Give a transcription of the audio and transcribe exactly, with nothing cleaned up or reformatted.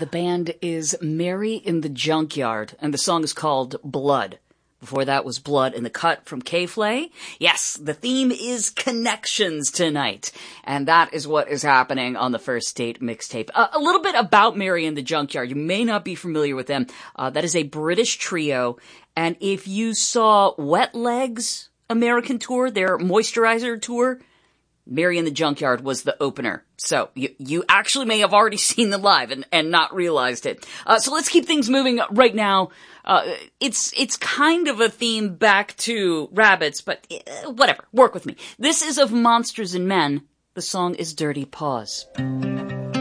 The band is Mary in the Junkyard, and the song is called Blood. Before that was Blood in the Cut from K-Flay. Yes, the theme is connections tonight. And that is what is happening on the First Date mixtape. Uh, a little bit about Mary in the Junkyard. You may not be familiar with them. Uh, that is a British trio. And if you saw Wet Legs American tour, their moisturizer tour, Mary in the Junkyard was the opener. So you, you actually may have already seen them live and, and not realized it. Uh, so let's keep things moving right now. Uh, it's, it's kind of a theme back to rabbits, but uh, whatever. Work with me. This is of Monsters and Men. The song is Dirty Paws.